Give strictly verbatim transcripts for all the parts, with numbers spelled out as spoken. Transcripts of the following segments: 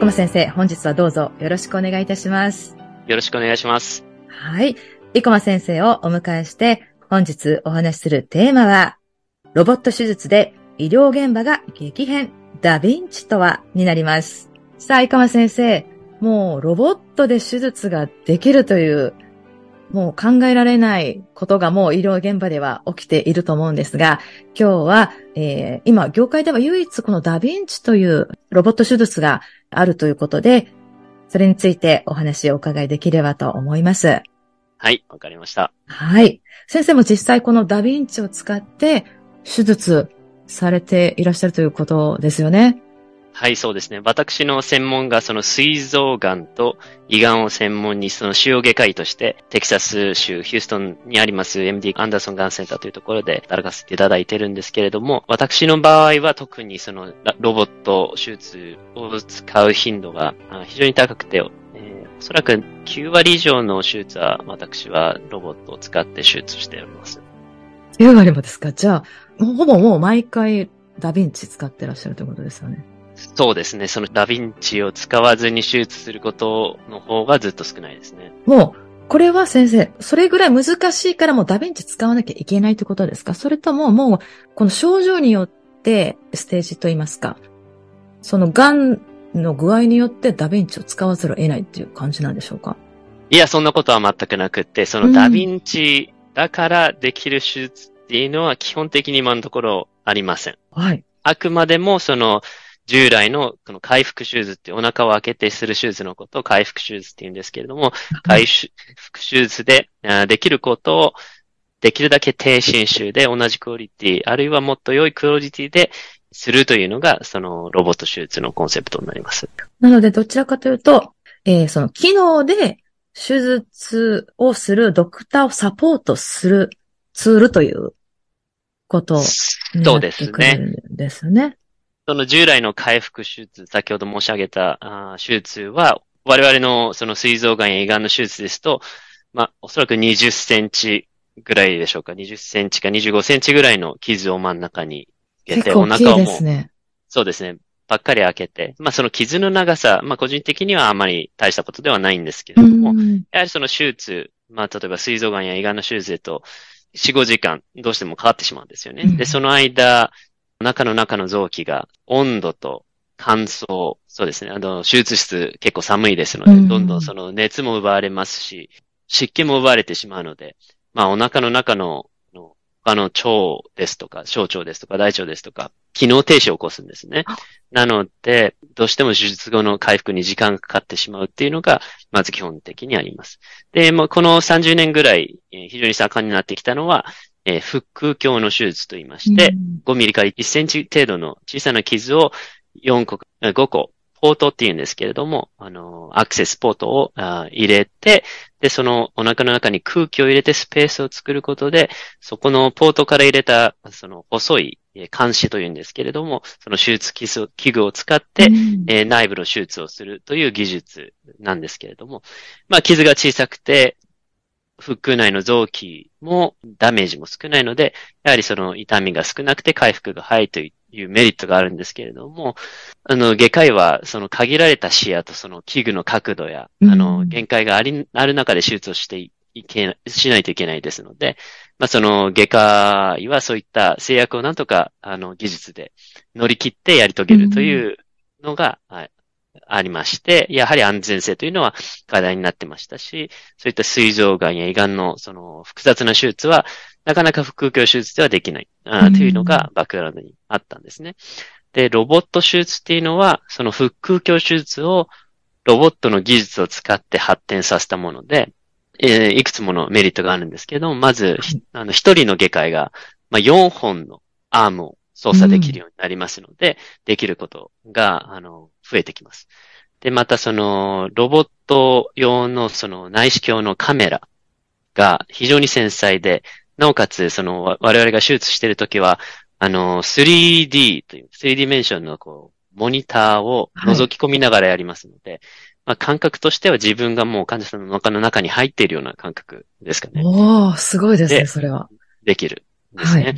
生駒先生、本日はどうぞよろしくお願いいたします。 よろしくお願いします。 はい。生駒先生をお迎えして、本日お話しするテーマは、ロボット手術で医療現場が激変、ダヴィンチとはになります。さあ、生駒先生、もうロボットで手術ができるという、もう考えられないことがもう医療現場では起きていると思うんですが、今日は、えー、今業界では唯一このダヴィンチというロボット手術があるということで、それについてお話をお伺いできればと思います。 はい、わかりました。 はい。先生も実際このダヴィンチを使って手術されていらっしゃるということですよね。 はい、そうですね。私の専門がその膵臓がんと胃がんを専門にその腫瘍外科医としてテキサス州ヒューストンにあります エムディー アンダーソンがんセンターというところで働かせていただいているんですけれども、私の場合は特にそのロボット手術を使う頻度が非常に高くて、えー、おそらくきゅうわり以上の手術は私はロボットを使って手術しております。 きゅうわりもですか？じゃあ、ほぼもう毎回ダヴィンチ使ってらっしゃるということですよね。 そうですね。そのダヴィンチを使わずに手術することの方がずっと少ないですね。 もう、これは先生、それぐらい難しいからもうダヴィンチ使わなきゃいけないということですか？それとももう、この症状によってステージといいますか、その癌の具合によってダヴィンチを使わざるを得ないっていう感じなんでしょうか？ いや、そんなことは全くなくって、そのダヴィンチだからできる手術っていうのは基本的に今のところありません。 はい。 あくまでもその、従来のこの回復手術ってお腹を開けてする手術のことを回復手術って言うんですけれども、回復手術でできることをできるだけ低侵襲で同じクオリティ、あるいはもっと良いクオリティでするというのが、そのロボット手術のコンセプトになります。 なのでどちらかというと、えー、その機能で手術をするドクターをサポートするツールということになってくるんですね。 その従来の回復手術、先ほど申し上げたあ手術は、我々のその膵臓がんや胃がんの手術ですと、まあ、おそらくにじゅっセンチぐらいでしょうか。にじゅっセンチかにじゅうごセンチぐらいの傷を真ん中に入れて、お腹をもう、そうですね、ばっかり開けて、まあその傷の長さ、まあ個人的にはあまり大したことではないんですけれども、やはりその手術、まあ例えば膵臓がんや胃がんの手術だと、よん、ごじかんどうしてもかかってしまうんですよね。で、その間、お腹の中の臓器が温度と乾燥、そうですね。あの、手術室結構寒いですので、どんどんその熱も奪われますし、湿気も奪われてしまうので、まあお腹の中の、の他の腸ですとか、小腸ですとか、大腸ですとか、機能停止を起こすんですね。なので、どうしても手術後の回復に時間がかかってしまうっていうのが、まず基本的にあります。で、もうこのさんじゅうねんぐらい、非常に盛んになってきたのは、えー、腹腔鏡の手術と言いまして、うん、ごミリからいっセンチ程度の小さな傷をよんこ、ごこ、ポートって言うんですけれども、あの、アクセスポートを入れて、で、そのお腹の中に空気を入れてスペースを作ることで、そこのポートから入れた、その細い鉗子というんですけれども、その手術器具を使って、うんえー、内部の手術をするという技術なんですけれども、まあ、傷が小さくて、腹腔内の臓器もダメージも少ないので、やはりその痛みが少なくて回復が早いというメリットがあるんですけれども、あの、外科医はその限られた視野とその器具の角度や、あの、限界があり、ある中で手術をしていけ、しないといけないですので、まあその外科医はそういった制約をなんとか、あの、技術で乗り切ってやり遂げるというのが、はいありまして、やはり安全性というのは課題になってましたし、そういった膵臓がんや胃がんのその複雑な手術は、なかなか腹腔鏡手術ではできないあというのがバックグラウンドにあったんですね。で、ロボット手術っていうのは、その腹腔鏡手術をロボットの技術を使って発展させたもので、えー、いくつものメリットがあるんですけども、まず、あの、一人の外科医が、まあ、よんほんのアームを操作できるようになりますので、うん、できることが、あの、増えてきます。で、またその、ロボット用のその内視鏡のカメラが非常に繊細で、なおかつその、我々が手術しているときは、あの、スリーディー という、スリーディメンションのこう、モニターを覗き込みながらやりますので、はいまあ、感覚としては自分がもう患者さんのお腹の中に入っているような感覚ですかね。 おー、すごいですね、それは。 できるんですね。はい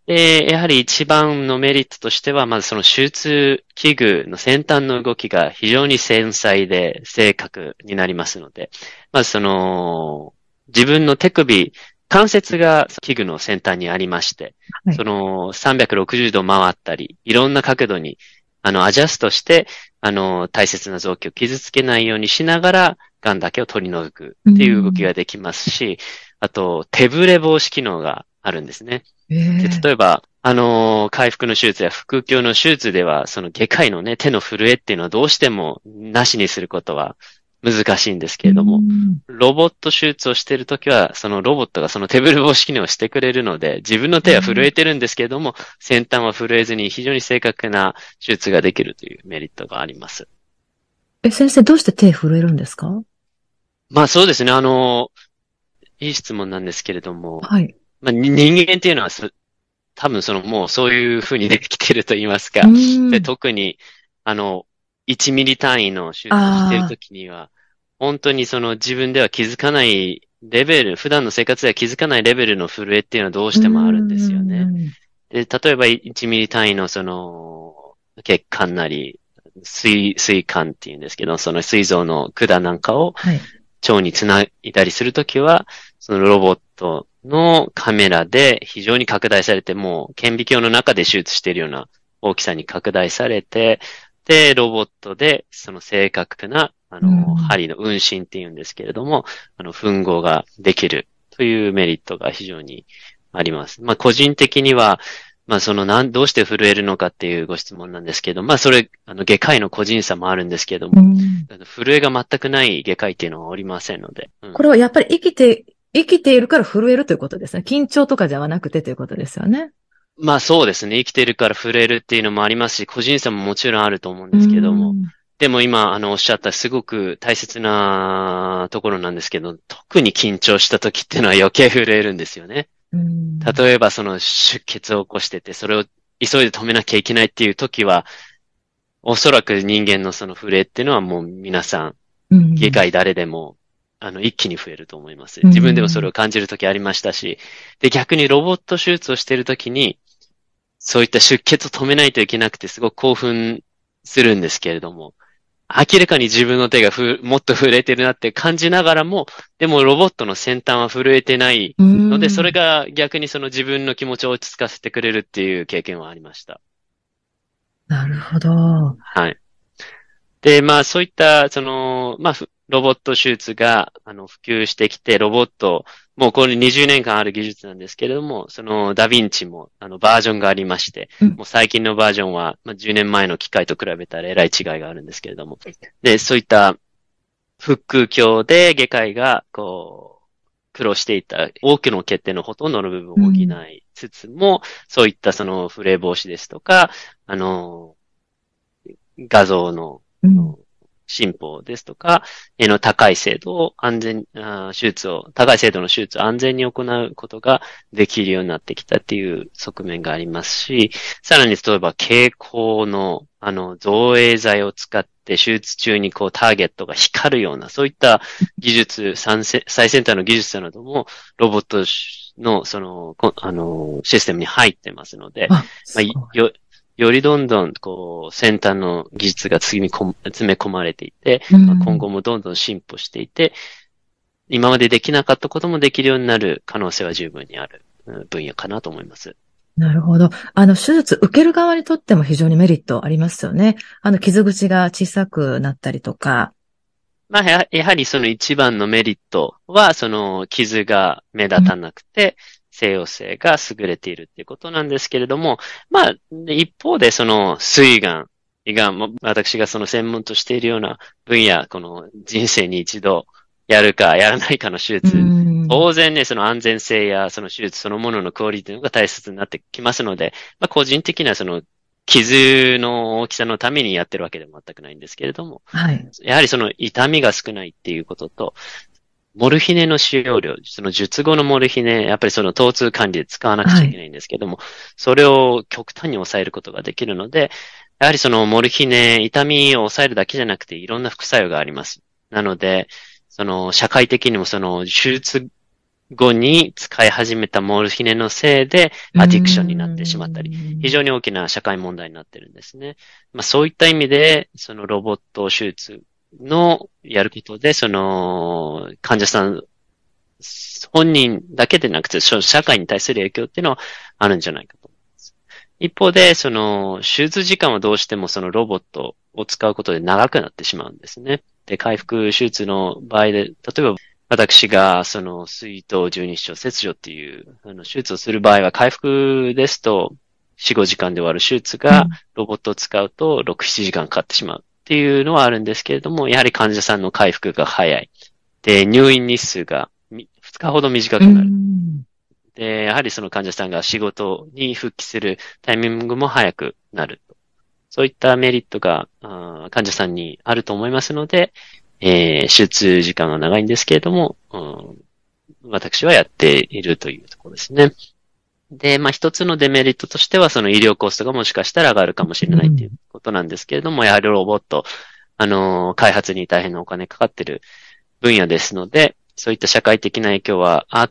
で、やはり一番のメリットとしては、まずその手術器具の先端の動きが非常に繊細で正確になりますので、まずその、自分の手首、関節が器具の先端にありまして、 はい。 そのさんびゃくろくじゅうど回ったり、いろんな角度に、あの、アジャストして、あの、大切な臓器を傷つけないようにしながら、癌だけを取り除くうっていう動きん。 ができますし、あと、手ブレ防止機能があるんですね。 えで、 え。 例えば、あのー回復の手術や腹腔の手術では、その外科医のね、手の震えっていうのはどうしてもなしにすることは難しいんですうけれども、 ん。 ロボット手術をしているときは、そのロボットがその手ブレ防止機能をしてくれるので、自分の手は震えてるんですけれども、先端は震えずに非常に正確な手術ができるというメリットがあります。 え、先生、どうして手震えるんですか？ まあそうですね、あのーいい質問なんですけれども、 はい。 まあに人間っていうのは多分そのもうそういう風にできてると言いますうか。で、 ん。 特に、あの、いちミリ単位の手術をしているああ、 ときには、本当にその自分では気づかないレベル、普段の生活では気づかないレベルの震えっていうのはどううしてもあるんですよね。 ん。 で、例えばいちミリ単位のその、血管なり、水、水管っていうんですけど、その膵臓の管なんかをはい。 腸につないだりするときは、そのロボットのカメラで非常に拡大されて、もう顕微鏡の中で手術しているような大きさに拡大されて、で、ロボットでその正確な、あうの、 ん。 針の運針っていうんですけれども、あの、吻合ができるというメリットが非常にあります。まあ、個人的には、まあ、その、なん、どうして震えるのかっていうご質問なんですけど、まあ、それ、あの、外科医の個人差もあるんですけどうも、 ん。 あの震えが全くない外科医っていうのはおりませんので、うん。 これはやっぱり生きて、生きているから震えるということですね。緊張とかではなくてということですよね。 まあそうですね。生きてるから震えるっていうのもありますし、個人差ももちろんあると思うんうですけども。 ん。 でも今、あの、おっしゃったすごく大切なところなんですけど、特に緊張した時っていうのは余計震えるんですよね。 うん。 例えばその出血を起こしてて、それを急いで止めなきゃいけないっていう時は、おそらく人間のその震えっていうのはもう皆さん、 うん。 外科医誰でも、あの、一気に増えると思います。 う自分でもそれん。 を感じる時ありましたし、で、逆にロボット手術をしている時に、そういった出血を止めないといけなくてすごく興奮するんですけれども、明らかに自分の手がふ、もっと震えてるなって感じながらも、でもロボットの先端は震えてないうので、それん。 が逆にその自分の気持ちを落ち着かせてくれるっていう経験はありました。 なるほど。 はい。で、まあそういった、その、まあふロボット手術が、あの、普及してきて、ロボット、もうこれにじゅうねんかんある技術なんですけれども、そのダヴィンチも、あの、バージョンがありまして、 うん。 もう最近のバージョンは、まあじゅうねんまえの機械と比べたらえらい違いがあるんですけれども、で、そういった腹腔鏡で外科医が、こう、苦労していた多くの欠点のほとんどの部分を補いうん。 つつも、そういったそのフレ防止ですとか、あの、画像の、 うん。 あの進歩ですとか、絵の高い精度を安全、あ手術を、高い精度の手術を安全に行うことができるようになってきたっていう側面がありますし、さらに例えば蛍光の、あの、造影剤を使って手術中にこうターゲットが光るような、そういった技術、最先端の技術なども、ロボットの、その、あの、システムに入ってますので、 あ、 まあ、 すごい。 よ、よりどんどん、こう、先端の技術が詰め込詰め込まれていて、 うまあ、今後ん。 もどんどん進歩していて、今までできなかったこともできるようになる可能性は十分にある分野かなと思います。 なるほど。あの、手術受ける側にとっても非常にメリットありますよね。あの、傷口が小さくなったりとか。 まあ、ややはりその一番のメリットは、その傷が目立たなくて、西洋性が優れているっていうことなんですけれども、まあ、一方でその膵がん、胃がん、まあ私がその専門としているような分野、この人生に一度やるかやらないかの手う術、 ん。 当然ね、その安全性やその手術そのもののクオリティが大切になってきますので、まあ個人的なその傷の大きさのためにやってるわけでも全くないんですけれども、 はい。 やはりその痛みが少ないっていうことと、モルヒネの使用量、その術後のモルヒネ、やっぱりその疼痛管理で使わなくちはい。 ゃいけないんですけども、それを極端に抑えることができるので、やはりそのモルヒネ、痛みを抑えるだけじゃなくていろんな副作用があります。なので、その社会的にもその手術後に使い始めたモルヒネのせいでアディクションになってしまったり、非常に大きな社会問題になってるんですね。まあそういった意味で、そのロボット手術のやることで、その患者さん本人だけでなくて、社会に対する影響っていうのはあるんじゃないかと思います。一方で、その手術時間はどうしてもそのロボットを使うことで長くなってしまうんですね。で、回復手術の場合で、例えば私が、その、水頭十二指腸切除っていう、あの、手術をする場合は、回復ですと、よん、ごじかんで終わる手術が、ロボットを使うと、ろく、ななじかんかかってしまうっていうのはあるんですけれども、やはり患者さんの回復が早い。で、入院日数がふつかほど短くなる。で、やはりその患者さんが仕事に復帰するタイミングも早くなる。そういったメリットが、患者さんにあると思いますので、えー、手術時間が長いんですけれども、うん、私はやっているというところですね。で、まあ一つのデメリットとしては、その医療コストがもしかしたら上がるかもしれないということなんですけれども、うん、やはりロボット、あのー、開発に大変なお金かかっている分野ですので、そういった社会的な影響はあって、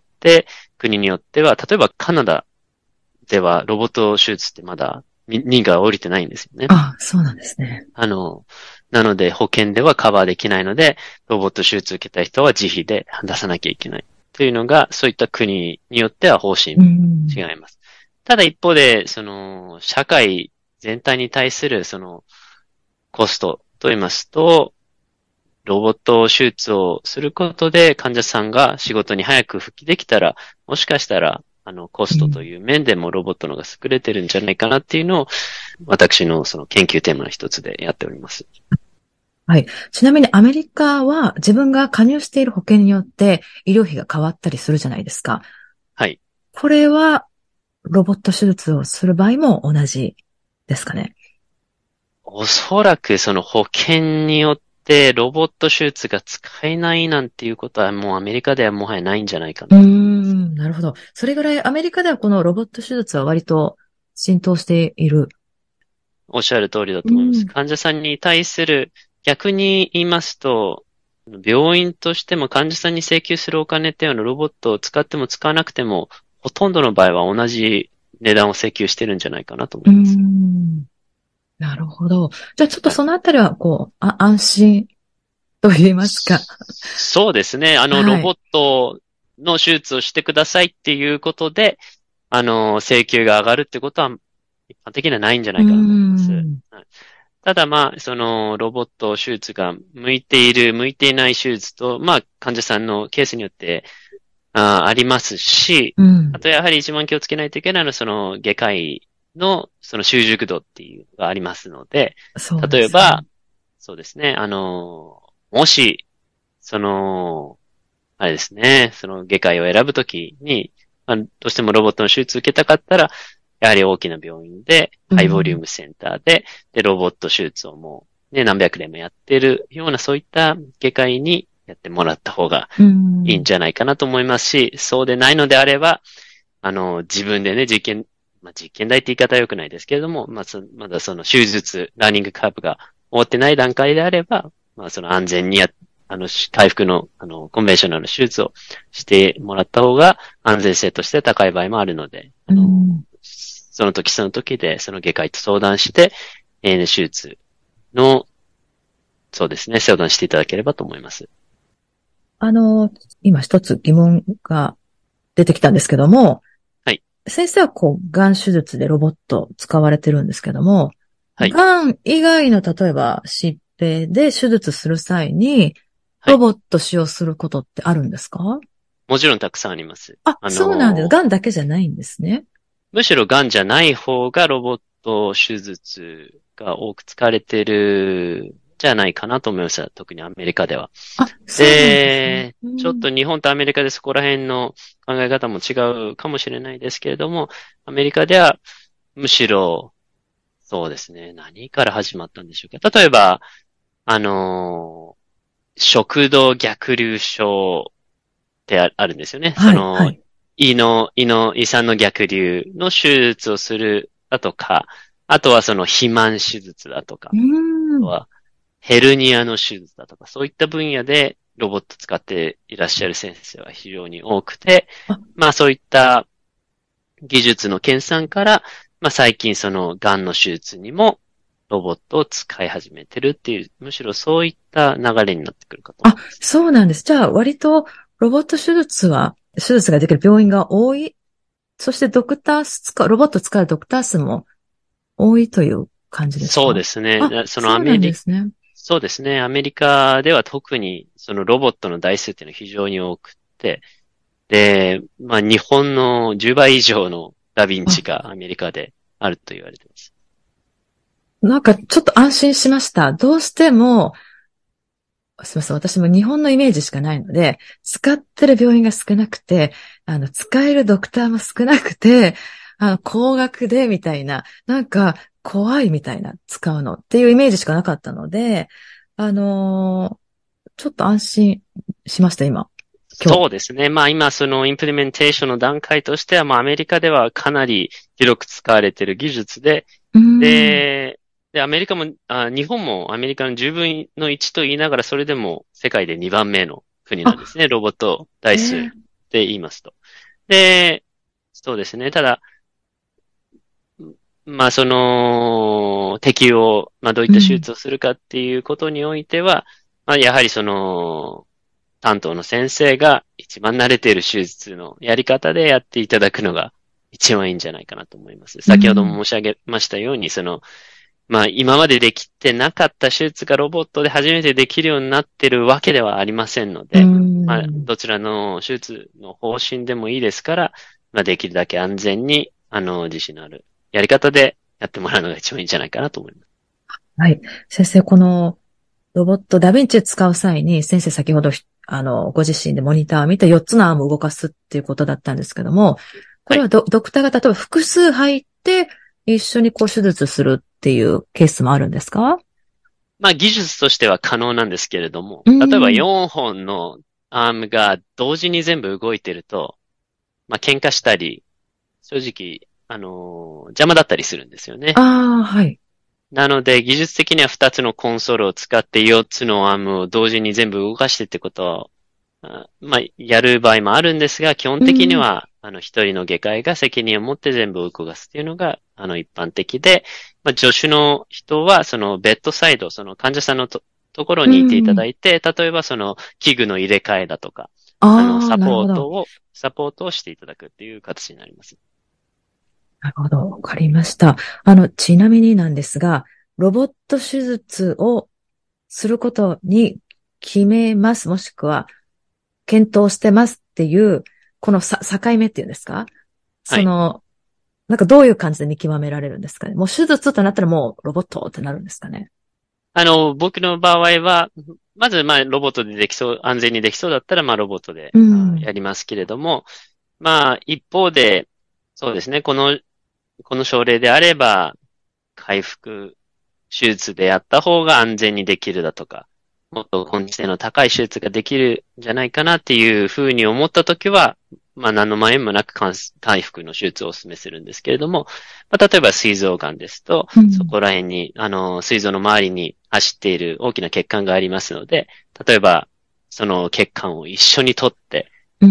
国によっては、例えばカナダではロボット手術ってまだ認可が下りてないんですよね。 あ、そうなんですね。 あの、なので保険ではカバーできないので、ロボット手術を受けた人は自費で出さなきゃいけない。というのが、そういった国によっては方針違います。ただ一方で、その、社会全体に対する、その、コストと言いますと、ロボット手術をすることで患者さんが仕事に早く復帰できたら、もしかしたら、あの、コストという面でもロボットの方が優れてるんじゃないかなっていうのを、私のその研究テーマの一つでやっております。 はい。ちなみにアメリカは自分が加入している保険によって医療費が変わったりするじゃないですか。 はい。 これはロボット手術をする場合も同じですかね。 おそらくその保険によってロボット手術が使えないなんていうことはもうアメリカではもはやないんじゃないかな。 うーん、なるほど。それぐらいアメリカではこのロボット手術は割と浸透している。 おっしゃる通りだと思います。患者さんに対する、逆に言いますと、病院としても患者さんに請求するお金っていうのはロボットを使っても使わなくても、ほとんどの場合は同じ値段を請求してるんじゃないかなと思います。 うーん、なるほど。じゃあちょっとそのあたりは、こう、あ、安心と言いますか。 そうですね。あの、はい、ロボットの手術をしてくださいっていうことで、あの、請求が上がるってことは、一般的にはないんじゃないかなと思います。はい、ただまあ、その、ロボット手術が向いている、向いていない手術と、まあ、患者さんのケースによって、あ, ありますし、うん、あとやはり一番気をつけないといけないのは、その外科医のその習熟度っていうのがありますので、そうですね、例えば、そうですね、あの、もし、その、あれですね、その外科医を選ぶときに、まあ、どうしてもロボットの手術を受けたかったら、やはり大きな病院で、ハイボリュームセンターで、うん、で、ロボット手術をもう、ね、何百例もやってるような、そういった外科医にやってもらった方がいいんじゃないかなと思いますし、うん、そうでないのであれば、あの、自分でね、実験、まあ、実験台って言い方は良くないですけれども、まあ、まだその手術、ラーニングカーブが終わってない段階であれば、まあ、その安全にや、あの、回復の、あの、コンベンショナル手術をしてもらった方が安全性として高い場合もあるので、あの、うん、その時その時で、その外科医と相談して、エーエヌ 手術の、そうですね、相談していただければと思います。 あの、今一つ疑問が出てきたんですけども、 はい。 先生はこう、がん手術でロボット使われてるんですけども、 はい。 がん以外の例えば疾病で手術する際に、ロボット使用することってあるんですか？はい、 もちろんたくさんあります。 あ、あのー、そうなんです。がんだけじゃないんですね。 むしろがんじゃない方がロボット手術が多く使われているじゃないかなと思いました。特にアメリカでは。 あ、そうなんですね。 で、ちょっと日本とアメリカでそこら辺の考え方も違うかもしれないですけれども、アメリカではむしろ、そうですね、何から始まったんでしょうか。例えば、あのー、食道逆流症ってあるんですよね。はい、その、はい、胃の、胃の、胃酸の逆流の手術をするだとか、あとはその肥満手術だとか、あとはヘルニアの手術だとか、そういった分野でロボット使っていらっしゃる先生は非常に多くて、 あ、 まあそういった技術の研鑽から、まあ最近その癌の手術にもロボットを使い始めてるっていう、むしろそういった流れになってくるかと思あ、 います。 そうなんです。じゃあ、割とロボット手術は、手術ができる病院が多い。そしてドクタース使う、ロボット使うドクター数も多いという感じですそうか？ ですね。 あ、 そのそうなんでアメリすね。 そうですね。アメリカでは特にそのロボットの台数っていうのは非常に多くて、で、まあ日本のじゅうばい以上のダヴィンチあ、 がアメリカであると言われています。 なんかちょっと安心しました。どうしても、すみません。私も日本のイメージしかないので、使ってる病院が少なくて、あの、使えるドクターも少なくて、あの、高額でみたいな、なんか怖いみたいな、使うのっていうイメージしかなかったので、あのーちょっと安心しました、今。今日。 そうですね。まあ今そのインプリメンテーションの段階としては、まあアメリカではかなり広く使われている技術で、 うーん。 で、で、アメリカも、あ、日本もアメリカのじゅうぶんのいちと言いながら、それでも世界でにばんめの国なんですあ、 ね。ロボット台数えー、 で言いますと。で、そうですね。ただ、まあその、適用、まあどういった手うん。 術をするかっていうことにおいては、まあやはりその、担当の先生が一番慣れている手術のやり方でやっていただくのが一番いいんじゃないかなと思います。 う先ほどん。 も申し上げましたように、その、まあ今までできてなかった手術がロボットで初めてできるようになっているわけではありませんのうで、まあん。 どちらの手術の方針でもいいですから、まあできるだけ安全に、あの、自信のあるやり方でやってもらうのが一番いいんじゃないかなと思います。 はい。先生、このロボット、ダヴィンチを使う際に、先生先ほど、あの、ご自身でモニターを見てよっつのアームを動かすっていうことだったんですけども、こはい。 れはド、ドクターが例えば複数入って一緒にこう手術するっていうケースもあるんですか？ まあ技術としては可能なんですけれども、 う例えばん。 よんほんのアームが同時に全部動いてると、まあ喧嘩したり、正直、あのー邪魔だったりするんですよね。 ああ、はい。 なので、技術的にはふたつのコンソールを使ってよっつのアームを同時に全部動かしてってことは、あまあ、やる場合もあるんですが、基本うん。 的には、あの、一人の外科医が責任を持って全部動かすっていうのが、あの、一般的で、まあ、助手の人は、その、ベッドサイド、その患者さんのと、ところうにいていただん。 いて、例えばその、器具の入れ替えだとか、あの、 ああ、 サなるほど。 ポートを、サポートをしていただくっていう形になります。 なるほど。わかりました。あの、ちなみになんですが、ロボット手術をすることに決めます。もしくは、検討してますっていう、このさ境目っていうんですか？ はい。 その、なんかどういう感じで見極められるんですかね？もう手術となったらもうロボットってなるんですかね？ あの、僕の場合は、まず、まあ、ロボットでできそう、安全にできそうだったら、まあ、ロボットで、あ、 うん。 やりますけれども、まあ、一方で、そうですね、この、この症例であれば、回復手術でやった方が安全にできるだとか、もっと根治性の高い手術ができるんじゃないかなっていうふうに思ったときは、まあ何の前もなく回復の手術をお勧めするんですけれども、まあ、例えば膵臓癌ですと、 うん。 そこら辺に、あの、膵臓の周りに走っている大きな血管がありますので、例えば、その血管を一緒に取って、 うん。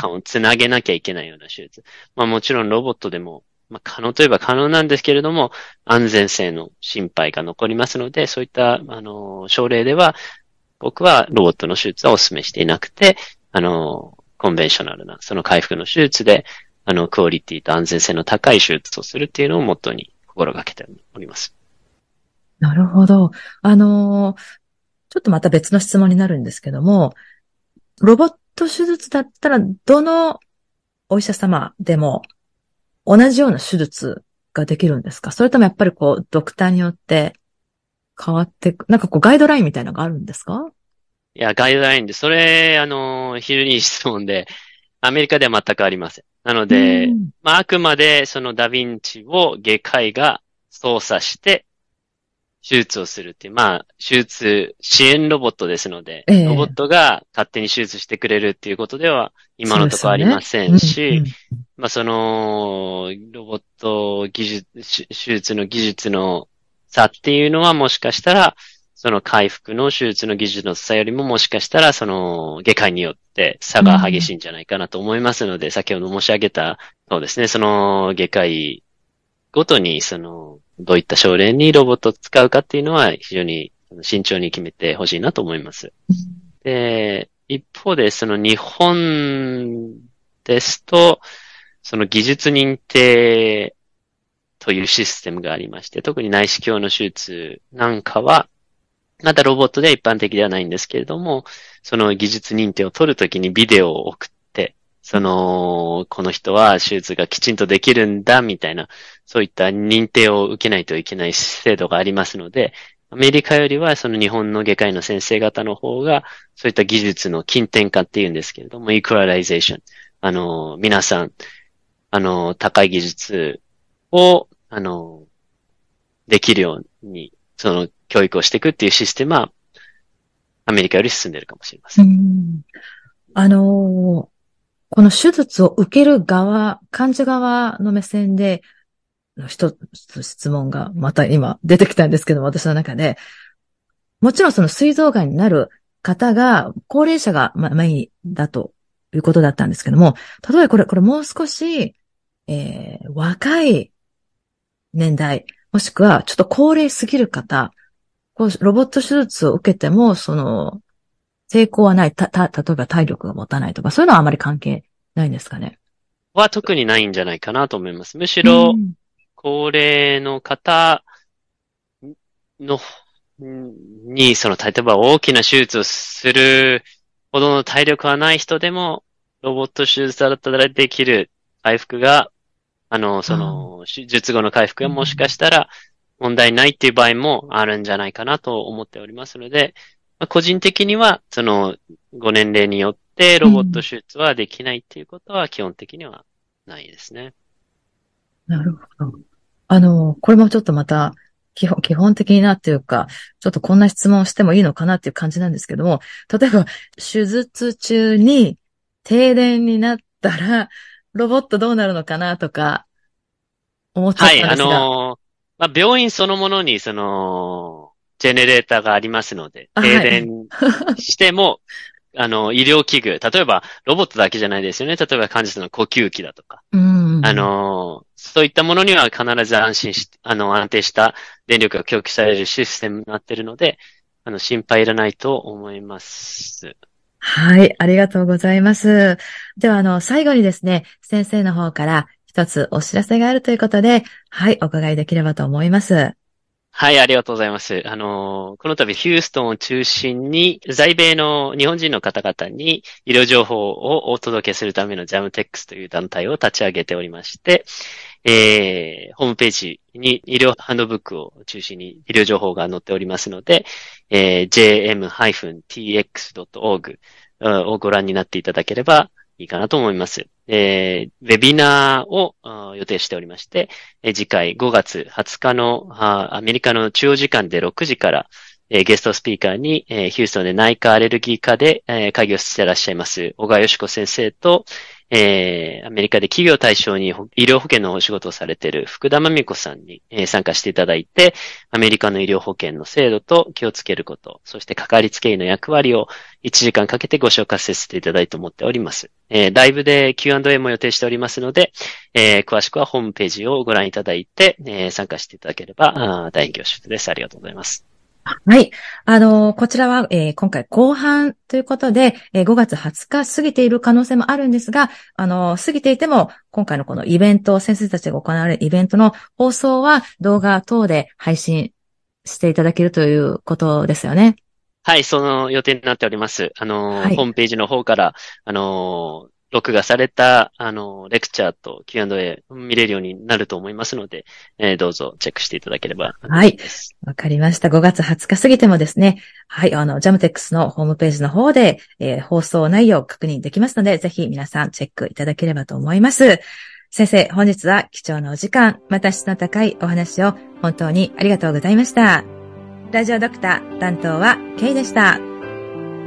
血管をつなげなきゃいけないような手術。まあもちろんロボットでも、まあ可能といえば可能なんですけれども、安全性の心配が残りますので、そういった、あの、症例では、僕はロボットの手術はお勧めしていなくて、あの、コンベンショナルな、その回復の手術で、あの、クオリティと安全性の高い手術をするっていうのをモットーに心がけております。 なるほど。あのーちょっとまた別の質問になるんですけども、ロボット手術だったら、どのお医者様でも同じような手術ができるんですか？それともやっぱりこう、ドクターによって変わってく、なんかこう、ガイドラインみたいなのがあるんですか？ いや、ガイドラインで、それ、あの、非常にいい質問で、アメリカでは全くありません。なのうで、 ん。 まあ、あくまでそのダヴィンチを外科医が操作して手術をするっていう、まあ、手術支援ロボットですので、 えロボッえ、 トが勝手に手術してくれるっていうことでは今そうでのところありますよね。 せうん、うんし、 ん。 まあ、その、ロボット技術、手手術の技術の差っていうのはもしかしたら、 その回復の手術の技術の差よりももしかしたらその外科医によって差が激しいんじゃないかなと思いますので、うん、先ほど申し上げた、そうですね、その外科医ごとにそのどういった症例にロボットを使うかっていうのは非常に慎重に決めてほしいなと思います。うん、で、一方でその日本ですと、その技術認定というシステムがありまして、特に内視鏡の手術なんかは、まだロボットでは一般的ではないんですけれども、その技術認定を取るときにビデオを送って、その、この人は手術がきちんとできるんだ、みたいな、そういった認定を受けないといけない制度がありますので、アメリカよりはその日本の外科医の先生方の方が、そういった技術の近典化っていうんですけれども、イクラライゼーション。あの、皆さん、あの、高い技術を、あの、できるように、その、教育をしていくっていうシステムは、アメリカより進んでいるかもしれません。 うん、あのー、この手術を受ける側、患者側の目線で、一つ質問がまた今出てきたんですけども、私の中で、もちろんその膵臓がんになる方が、高齢者がメインだということだったんですけども、例えばこれ、これもう少し、えー、若い年代、もしくはちょっと高齢すぎる方、こうロボット手術を受けても、その、成功はない、た、た、例えば体力が持たないとか、そういうのはあまり関係ないんですかね。 は特にないんじゃないかなと思います。むしろ、高齢の方の、に、その、例えば大きな手術をするほどの体力はない人でも、ロボット手術だったらできる回復が、あの、その、手術後の回復がもしかしたら問題ないっていう場合もあるんじゃないかなと思っておりますので、まあ、個人的には、その、ご年齢によってロボット手術はできないっていうことは基本的にはないですね。 うん、なるほど。あの、これもちょっとまた、基本、基本的なっていうか、ちょっとこんな質問をしてもいいのかなっていう感じなんですけども、例えば、手術中に停電になったら、ロボットどうなるのかなとか、思っちゃったんですが。はい、 あのー、まあ、病院そのものに、その、ジェネレーターがありますので、停電しても、はい、あの、医療器具、例えば、ロボットだけじゃないですよね。例えば、患者さんの呼吸器だとか。 うん、 あの、そういったものには必ず安心し、あの、安定した電力が供給されるシステムになっているので、あの、心配いらないと思います。 はい、ありがとうございます。では、あの、最後にですね、先生の方から一つお知らせがあるということで、はい、お伺いできればと思います。 はい、ありがとうございます。あの、この度ヒューストンを中心に在米の日本人の方々に医療情報をお届けするためのジャムテックスという団体を立ち上げておりまして、えー、ホームページに医療ハンドブックを中心に医療情報が載っておりますので、えー、ジェーエム ティーエックス ドット オージー をご覧になっていただければいいかなと思います。えー、ウェビナーを予定しておりまして、えー、次回ごがつはつかのアメリカの中央時間でろくじから、えー、ゲストスピーカーに、えー、ヒューストンで内科アレルギー科で、えー、会議をしていらっしゃいます小川よし子先生と、えー、アメリカで企業対象に医療保険のお仕事をされている福田真美子さんに、えー、参加していただいて、アメリカの医療保険の制度と気をつけること、そしてかかりつけ医の役割をいちじかんかけてご紹介させていただいて思っております。えー、ライブで キューアンドエー も予定しておりますので、えー、詳しくはホームページをご覧いただいて、えー、参加していただければ大変恐縮です。ありがとうございます。 はい。あの、こちらは、えー、今回後半ということで、えー、ごがつはつか過ぎている可能性もあるんですが、あの、過ぎていても、今回のこのイベント、先生たちが行われるイベントの放送は動画等で配信していただけるということですよね。 はい、その予定になっております。あの、はい、ホームページの方から、あの、録画された、あの、レクチャーと キューアンドエー 見れるようになると思いますので、えー、どうぞチェックしていただければ。 はい。わかりました。ごがつはつか過ぎてもですね、はい、あの、ジャムテックスのホームページの方で、えー、放送内容を確認できますので、ぜひ皆さんチェックいただければと思います。先生、本日は貴重なお時間、また質の高いお話を本当にありがとうございました。ラジオドクター担当はケイでした。